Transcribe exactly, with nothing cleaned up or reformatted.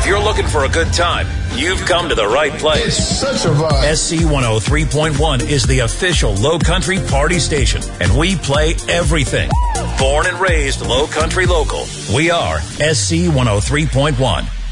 If you're looking for a good time, you've come to the right place. It's such a vibe. S C one oh three point one is the official Low Country party station, and we play everything. Born and raised Low Country local, we are S C one oh three point one.